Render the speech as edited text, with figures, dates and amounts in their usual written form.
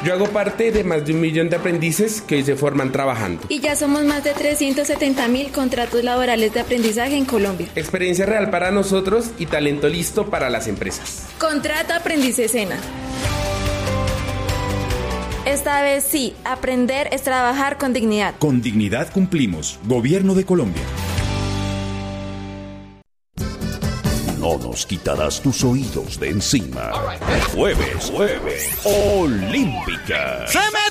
Yo hago parte de más de 1 millón de aprendices que hoy se forman trabajando. Y ya somos más de 370.000 contratos laborales de aprendizaje en Colombia. Experiencia real para nosotros y talento listo para las empresas. Contrato Aprendices SENA. Esta vez sí, aprender es trabajar con dignidad. Con dignidad cumplimos. Gobierno de Colombia. No nos quitarás tus oídos de encima. Jueves Olímpica. ¡Se me